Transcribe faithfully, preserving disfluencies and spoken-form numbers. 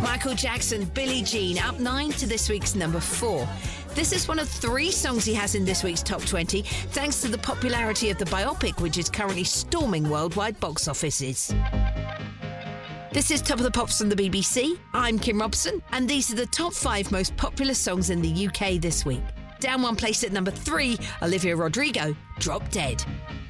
Michael Jackson, Billie Jean, up nine to this week's number four. This is one of three songs he has in this week's top twenty, thanks to the popularity of the biopic, which is currently storming worldwide box offices. This is Top of the Pops from the B B C. I'm Kim Robson, and these are the top five most popular songs in the U K this week. Down one place at number three, Olivia Rodrigo, Drop Dead.